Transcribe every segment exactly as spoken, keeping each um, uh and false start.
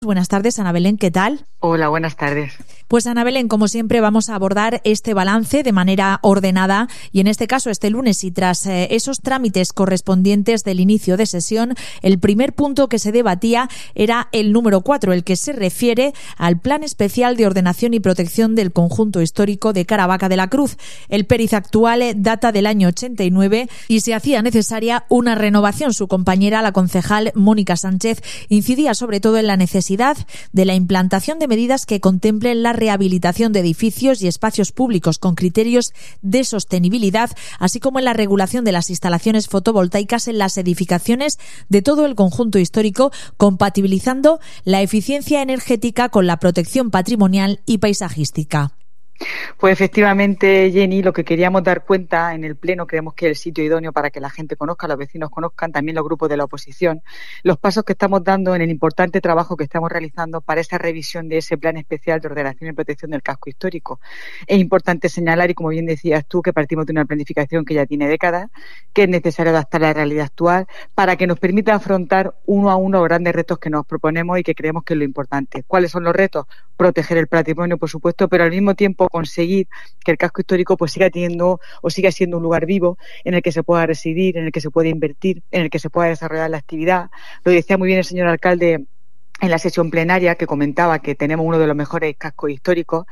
Buenas tardes, Ana Belén, ¿qué tal? Hola, buenas tardes. Pues Ana Belén, como siempre vamos a abordar este balance de manera ordenada y en este caso este lunes y tras eh, esos trámites correspondientes del inicio de sesión, el primer punto que se debatía era el número cuatro, el que se refiere al Plan Especial de Ordenación y Protección del Conjunto Histórico de Caravaca de la Cruz. El P E R I Z actual data del año ochenta y nueve y se hacía necesaria una renovación. Su compañera, la concejal Mónica Sánchez, incidía sobre todo en la necesidad de la implantación de medidas que contemplen la rehabilitación de edificios y espacios públicos con criterios de sostenibilidad, así como en la regulación de las instalaciones fotovoltaicas en las edificaciones de todo el conjunto histórico, compatibilizando la eficiencia energética con la protección patrimonial y paisajística. Pues efectivamente, Jenny, lo que queríamos dar cuenta en el Pleno, creemos que es el sitio idóneo para que la gente conozca, los vecinos conozcan, también los grupos de la oposición, los pasos que estamos dando en el importante trabajo que estamos realizando para esa revisión de ese Plan Especial de Ordenación y Protección del Casco Histórico. Es importante señalar, y como bien decías tú, que partimos de una planificación que ya tiene décadas, que es necesario adaptar a la realidad actual para que nos permita afrontar uno a uno los grandes retos que nos proponemos y que creemos que es lo importante. ¿Cuáles son los retos? Proteger el patrimonio, por supuesto, pero al mismo tiempo conseguir que el casco histórico pues siga teniendo o siga siendo un lugar vivo en el que se pueda residir, en el que se pueda invertir, en el que se pueda desarrollar la actividad. Lo decía muy bien el señor alcalde en la sesión plenaria, que comentaba que tenemos uno de los mejores cascos históricos,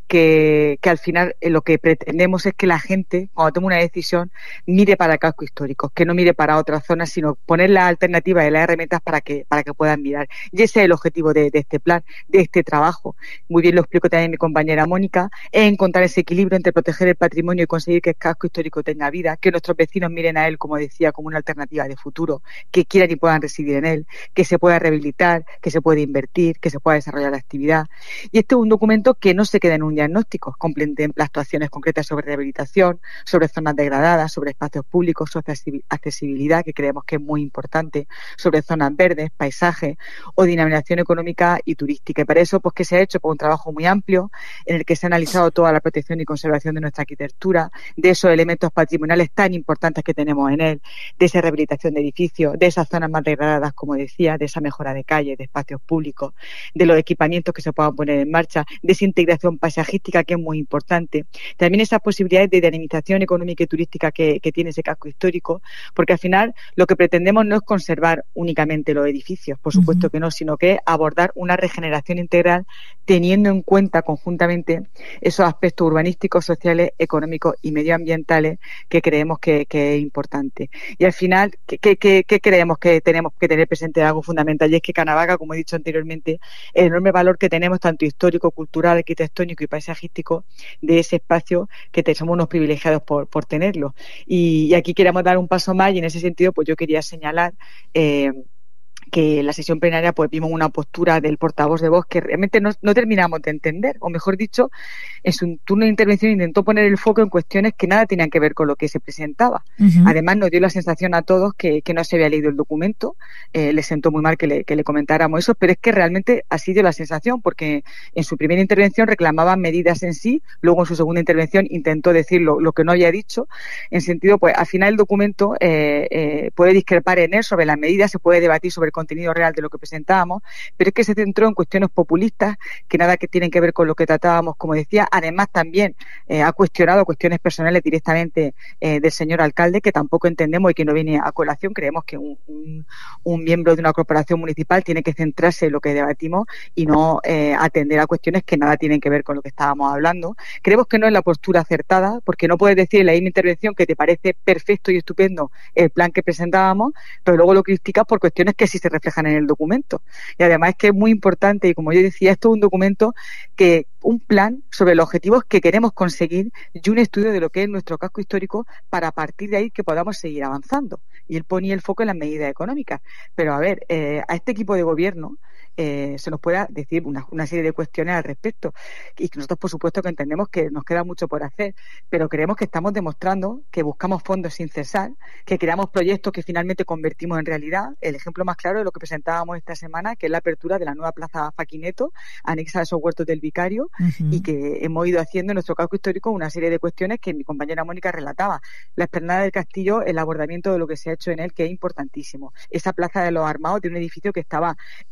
que, que al final eh, lo que pretendemos es que la gente, cuando tome una decisión, mire para cascos históricos, que no mire para otras zonas, sino poner las alternativas y las herramientas para que para que puedan mirar. Y ese es el objetivo de, de este plan, de este trabajo. Muy bien lo explico también mi compañera Mónica, es encontrar ese equilibrio entre proteger el patrimonio y conseguir que el casco histórico tenga vida, que nuestros vecinos miren a él, como decía, como una alternativa de futuro, que quieran y puedan residir en él, que se pueda rehabilitar, que se puede invertir, que se pueda desarrollar la actividad. Y este es un documento que no se queda en un diagnóstico, contempla actuaciones concretas sobre rehabilitación, sobre zonas degradadas, sobre espacios públicos, sobre accesibilidad, que creemos que es muy importante, sobre zonas verdes, paisajes o dinamización económica y turística. Y para eso, pues, ¿qué se ha hecho? Pues un trabajo muy amplio en el que se ha analizado toda la protección y conservación de nuestra arquitectura, de esos elementos patrimoniales tan importantes que tenemos en él, de esa rehabilitación de edificios, de esas zonas más degradadas, como decía, de esa mejora de calles, de espacios públicos, de los equipamientos que se puedan poner en marcha, de esa integración paisajística que es muy importante. También esas posibilidades de dinamización económica y turística que, que tiene ese casco histórico, porque al final lo que pretendemos no es conservar únicamente los edificios, por supuesto uh-huh. que no, sino que es abordar una regeneración integral teniendo en cuenta conjuntamente esos aspectos urbanísticos, sociales, económicos y medioambientales que creemos que, que es importante. Y al final, ¿qué, qué, qué creemos que tenemos que tener presente algo fundamental? Y es que Caravaca, como he dicho anteriormente, el enorme valor que tenemos, tanto histórico, cultural, arquitectónico y paisajístico, de ese espacio, que te, somos unos privilegiados por, por tenerlo. Y, y aquí queremos dar un paso más y en ese sentido pues yo quería señalar eh, que en la sesión plenaria pues vimos una postura del portavoz de Vox que realmente no, no terminamos de entender, o mejor dicho, en su turno de intervención intentó poner el foco en cuestiones que nada tenían que ver con lo que se presentaba. Uh-huh. Además nos dio la sensación a todos que, que no se había leído el documento, eh, le sentó muy mal que le, que le comentáramos eso, pero es que realmente así dio la sensación, porque en su primera intervención reclamaba medidas en sí, luego en su segunda intervención intentó decir lo, lo que no había dicho, en sentido, pues al final el documento eh, eh, puede discrepar en él sobre las medidas, se puede debatir sobre el contenido real de lo que presentábamos, pero es que se centró en cuestiones populistas que nada que tienen que ver con lo que tratábamos, como decía. Además también eh, ha cuestionado cuestiones personales directamente eh, del señor alcalde, que tampoco entendemos y que no viene a colación. Creemos que un, un, un miembro de una corporación municipal tiene que centrarse en lo que debatimos y no eh, atender a cuestiones que nada tienen que ver con lo que estábamos hablando. Creemos que no es la postura acertada, porque no puedes decir en la misma intervención que te parece perfecto y estupendo el plan que presentábamos, pero luego lo criticas por cuestiones que sí se reflejan en el documento. Y además es que es muy importante, y como yo decía, esto es un documento que, un plan sobre los objetivos que queremos conseguir y un estudio de lo que es nuestro casco histórico para a partir de ahí que podamos seguir avanzando. Y él ponía el foco en las medidas económicas. Pero a ver, eh, a este equipo de gobierno eh, se nos pueda decir una, una serie de cuestiones al respecto. Y que nosotros, por supuesto, que entendemos que nos queda mucho por hacer, pero creemos que estamos demostrando que buscamos fondos sin cesar, que creamos proyectos que finalmente convertimos en realidad. El ejemplo más claro de lo que presentábamos esta semana, que es la apertura de la nueva Plaza Faquineto, anexa a esos huertos del Vicario, uh-huh. y que hemos ido haciendo en nuestro casco histórico una serie de cuestiones que mi compañera Mónica relataba. La explanada del Castillo, el abordamiento de lo que se ha hecho en él, que es importantísimo. Esa Plaza de los Armados, de un edificio que estaba en ruinas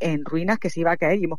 vecinas que se iba a caer y hemos